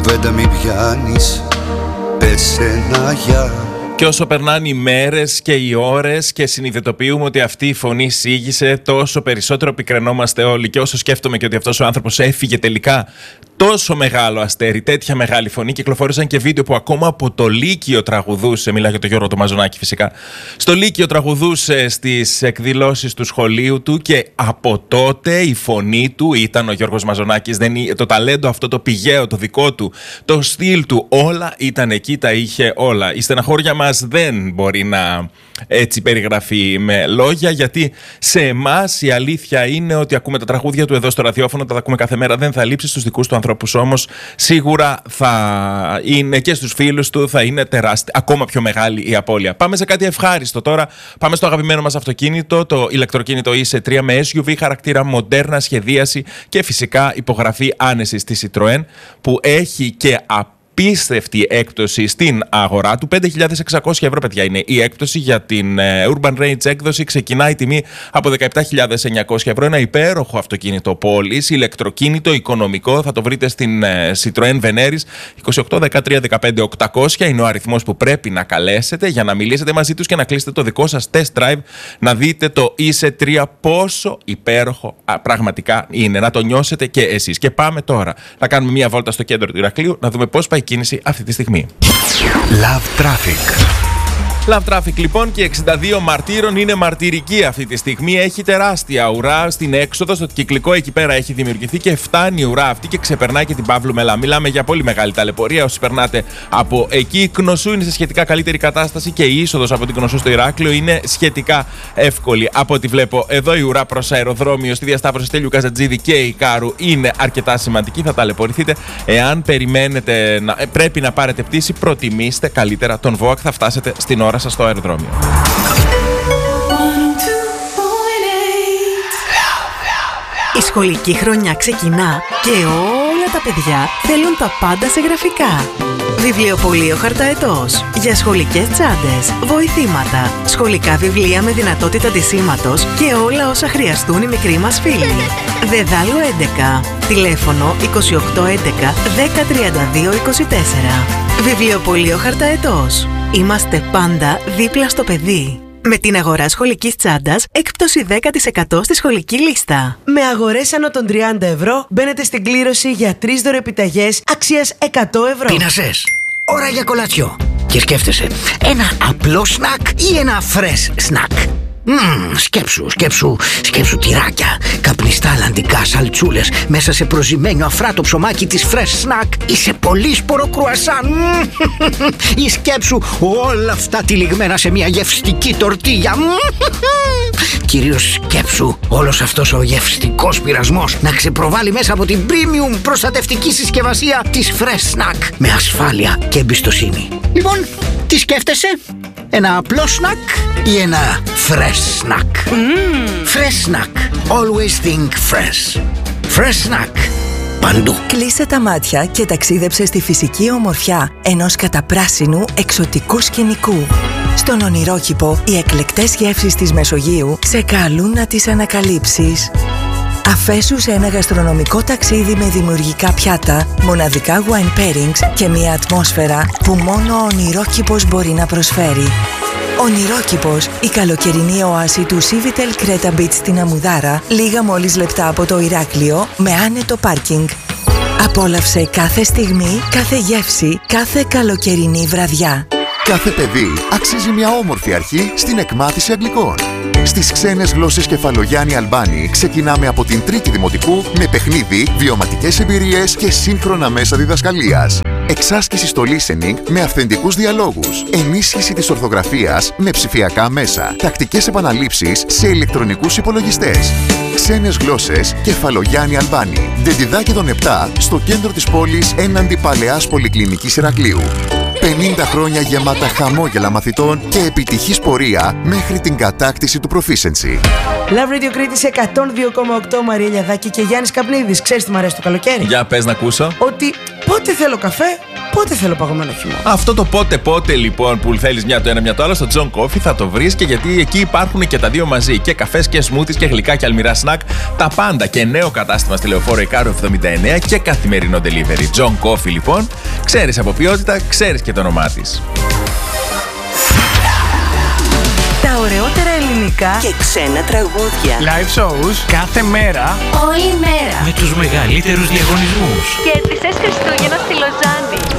κουβέντα μην πιάνεις, πες ένα γεια. Και όσο περνάνε οι μέρες και οι ώρες και συνειδητοποιούμε ότι αυτή η φωνή σήγησε, τόσο περισσότερο πικραινόμαστε όλοι. Και όσο σκέφτομαι και ότι αυτός ο άνθρωπος έφυγε τελικά τόσο μεγάλο αστέρι, τέτοια μεγάλη φωνή, κυκλοφόρησαν και βίντεο που ακόμα από το Λύκειο τραγουδούσε. Μιλάω για τον Γιώργο το Μαζονάκη φυσικά. Στο Λύκειο τραγουδούσε στις εκδηλώσεις του σχολείου του και από τότε η φωνή του ήταν ο Γιώργος Μαζονάκης. Το ταλέντο αυτό, το πηγαίο, το δικό του, το στυλ του, όλα ήταν εκεί, τα είχε όλα. Η στεναχώρια μας δεν μπορεί να έτσι περιγραφεί με λόγια, γιατί σε εμάς η αλήθεια είναι ότι ακούμε τα τραγούδια του εδώ στο ραδιόφωνο, τα ακούμε κάθε μέρα, δεν θα λείψει. Στους δικούς του ανθρώπους όμως σίγουρα θα είναι, και στους φίλους του θα είναι τεράστια, ακόμα πιο μεγάλη η απώλεια. Πάμε σε κάτι ευχάριστο τώρα. Πάμε στο αγαπημένο μας αυτοκίνητο, το ηλεκτροκίνητο ICE3 με SUV χαρακτήρα, μοντέρνα σχεδίαση και φυσικά υπογραφή άνεσης στη Citroën, που έχει και απίστευτη έκπτωση στην αγορά του. 5.600 ευρώ, παιδιά, είναι η έκπτωση. Για την Urban Range έκδοση ξεκινάει η τιμή από 17.900 ευρώ. Ένα υπέροχο αυτοκίνητο πόλης, ηλεκτροκίνητο, οικονομικό. Θα το βρείτε στην Citroën Veneris. 28-13-15-800 είναι ο αριθμός που πρέπει να καλέσετε για να μιλήσετε μαζί τους και να κλείσετε το δικό σας test drive, να δείτε το ICE3 πόσο υπέροχο πραγματικά είναι, να το νιώσετε και εσείς. Και πάμε τώρα να κάνουμε μια βόλτα στο κέντρο του Ηρακλείου, να δούμε πώς πάει κίνηση αυτή τη στιγμή. Love Traffic. Love Traffic λοιπόν, και 62 μαρτύρων είναι μαρτυρική αυτή τη στιγμή. Έχει τεράστια ουρά στην έξοδο, στο κυκλικό εκεί πέρα έχει δημιουργηθεί και φτάνει η ουρά αυτή και ξεπερνάει και την Παύλου Μελά. Μιλάμε για πολύ μεγάλη ταλαιπωρία. Όσοι περνάτε από εκεί, η Κνωσού είναι σε σχετικά καλύτερη κατάσταση και η είσοδος από την Κνωσού στο Ηράκλειο είναι σχετικά εύκολη. Από ό,τι βλέπω εδώ, η ουρά προς αεροδρόμιο στη διασταύρωση Στέλιου Καζατζίδη και Ικάρου είναι αρκετά σημαντική. Θα ταλαιπωρηθείτε. Εάν περιμένετε, πρέπει να πάρετε πτήση, προτιμήστε καλύτερα τον ΒΟΑΚ. Θα φτάσετε στην ώρα σας στο αεροδρόμιο. Η σχολική χρονιά ξεκινά και όλα τα παιδιά θέλουν τα πάντα σε γραφικά. Βιβλιοπωλείο Χαρταετός. Για σχολικές τσάντες, βοηθήματα, σχολικά βιβλία με δυνατότητα ντυσίματος και όλα όσα χρειαστούν οι μικροί μας φίλοι. Δεδάλου 11. Τηλέφωνο 2811 1032 24. Βιβλιοπωλείο Χαρταετός. Είμαστε πάντα δίπλα στο παιδί. Με την αγορά σχολικής τσάντας, έκπτωση 10% στη σχολική λίστα. Με αγορές άνω των 30 ευρώ, μπαίνετε στην κλήρωση για 3 δωρεπιταγές αξίας 100 ευρώ. Πίνασες. Ώρα για κολατσιό. Και σκέφτεσαι, ένα απλό σνακ ή ένα φρες σνακ. Σκέψου τυράκια, καπνιστά αλλαντικά σαλτσούλες μέσα σε προζυμένιο αφράτο ψωμάκι της Fresh Snack ή σε πολύσπορο κρουασάν. Ή σκέψου όλα αυτά τυλιγμένα σε μια γευστική τορτίγια. Κυρίως σκέψου όλος αυτός ο γευστικός πειρασμός να ξεπροβάλλει μέσα από την premium προστατευτική συσκευασία της Fresh Snack με ασφάλεια και εμπιστοσύνη. Λοιπόν, τι σκέφτεσαι? Ένα απλό σνακ ή ένα fresh snack? Fresh snack. Always think fresh. Fresh snack. Παντού. Κλείσε τα μάτια και ταξίδεψε στη φυσική ομορφιά ενός καταπράσινου εξωτικού σκηνικού. Στον ονειρόκηπο, οι εκλεκτές γεύσεις της Μεσογείου σε καλούν να τις ανακαλύψεις. Αφέσου σε ένα γαστρονομικό ταξίδι με δημιουργικά πιάτα, μοναδικά wine pairings και μια ατμόσφαιρα που μόνο ο ονειρόκηπος μπορεί να προσφέρει. Ονειρόκηπος, η καλοκαιρινή οάση του Civitel Creta Beach στην Αμουδάρα, λίγα μόλις λεπτά από το Ηράκλειο, με άνετο πάρκινγκ. Απόλαυσε κάθε στιγμή, κάθε γεύση, κάθε καλοκαιρινή βραδιά. Κάθε παιδί αξίζει μια όμορφη αρχή στην εκμάθηση αγγλικών. Στις ξένες γλώσσες Κεφαλογιάννη Αλμπάνη ξεκινάμε από την τρίτη δημοτικού με παιχνίδι, βιωματικές εμπειρίες και σύγχρονα μέσα διδασκαλίας. Εξάσκηση στο listening με αυθεντικούς διαλόγους. Ενίσχυση της ορθογραφίας με ψηφιακά μέσα. Τακτικές επαναλήψεις σε ηλεκτρονικούς υπολογιστές. Ξένες γλώσσες Κεφαλογιάννη Αλμπάνη. Δεντιδάκη των 7 στο κέντρο της πόλης έναντι Παλαιάς Πολυκλινικής Ηρακλείου. 50 χρόνια γεμάτα χαμόγελα μαθητών και επιτυχής πορεία μέχρι την κατάκτηση του Proficiency. Love Radio Κρήτης 102,8, Μαρία Λιαδάκη και Γιάννης Καπνίδης. Ξέρεις τι μου αρέσει το καλοκαίρι? Για πες να ακούσω. Ότι πότε θέλω καφέ, Πότε θέλω παγωμένο χυμό. Αυτό το πότε λοιπόν που θέλεις μια το ένα μια το άλλο, στο John Coffee θα το βρεις, και γιατί εκεί υπάρχουν και τα δύο μαζί. Και καφές και σμούθις και γλυκά και αλμυρά σνακ. Τα πάντα, και νέο κατάστημα στη Λεωφόρο Ικάρου 79 και καθημερινό delivery. John Coffee λοιπόν. Ξέρεις από ποιότητα, ξέρεις και το όνομά της. Τα ωραιότερα ελληνικά και ξένα τραγούδια. Live shows κάθε μέρα. Όλη μέρα. Με τους μεγαλύτερους διαγωνισμούς. Και τις Χριστούγεννα στη Λοζάνη.